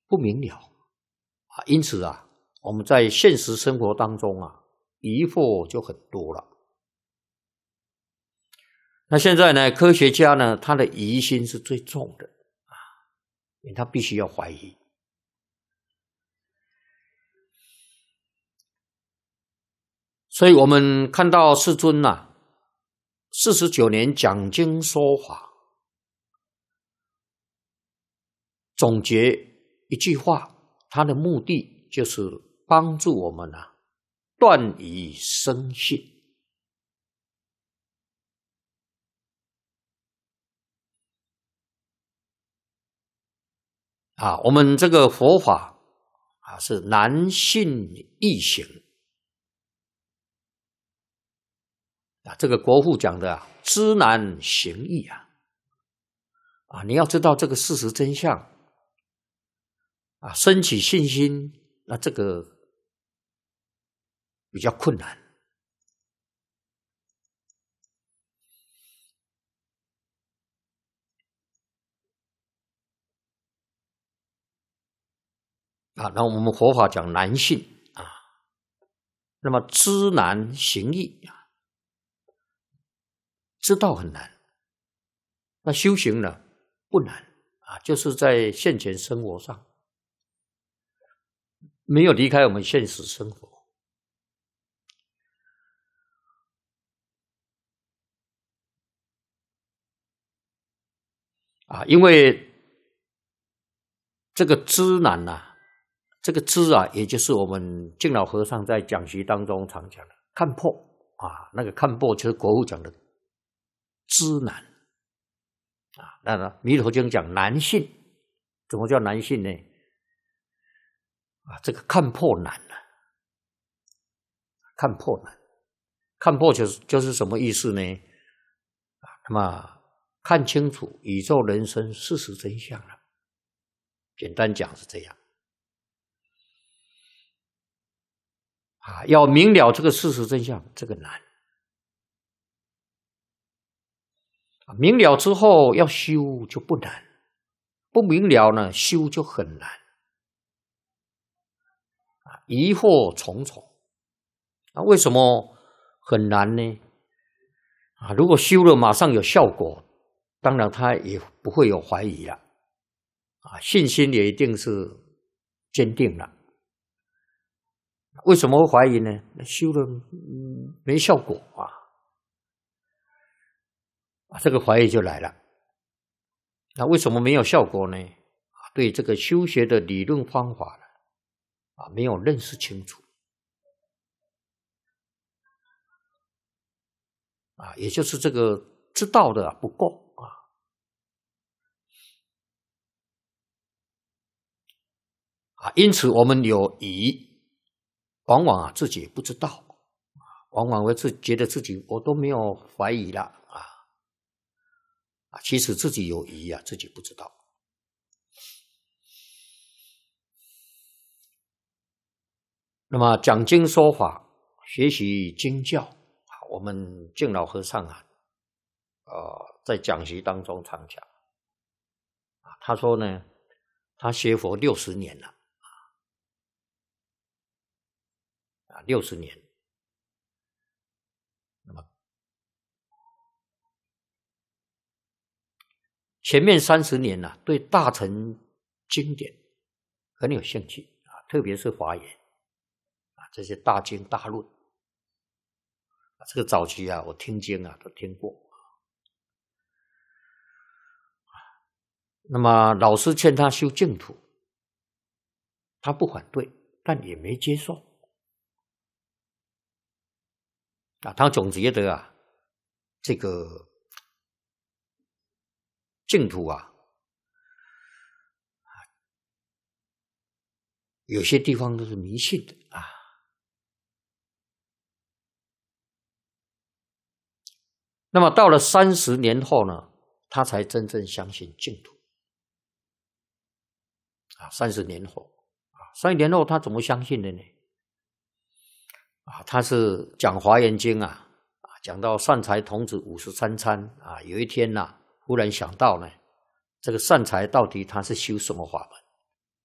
不明了啊，因此啊，我们在现实生活当中啊，疑惑就很多了。那现在呢，科学家呢，他的疑心是最重的啊，因为他必须要怀疑。所以我们看到世尊49年讲经说法，总结一句话，他的目的就是帮助我们断疑生信。我们这个佛法是难信易行这个国父讲的知难行易你要知道这个事实真相升起信心，那这个比较困难那我们佛法讲难信那么知难行易知道很难，那修行呢不难就是在现前生活上没有离开我们现实生活因为这个知难这个知也就是我们净老和尚在讲习当中常讲的看破那个看破就是国父讲的知难那弥陀经讲难信，怎么叫难信呢？这个看破难看破难，看破就是什么意思呢？那么看清楚宇宙人生事实真相了，简单讲是这样要明了这个事实真相，这个难明了之后要修就不难，不明了呢修就很难疑惑重重为什么很难呢？如果修了马上有效果，当然他也不会有怀疑了信心也一定是坚定了。为什么会怀疑呢？修了没效果这个怀疑就来了。那为什么没有效果呢？对这个修学的理论方法没有认识清楚也就是这个知道的不够因此我们有疑，往往自己也不知道往往会觉得自己我都没有怀疑了其实自己有疑自己不知道。那么讲经说法，学习经教，我们净老和尚在讲习当中常讲他说呢，他学佛60年了60年。那么前面30年对大乘经典很有兴趣特别是华严这些大经大论这个早期我听经都听过那么老师劝他修净土，他不反对，但也没接受他总觉得这个净土有些地方都是迷信的那么到了30年后呢，他才真正相信净土30年后30年后他怎么相信的呢？他是讲华严经讲到善财童子53参有一天忽然想到呢，这个善财到底他是修什么法门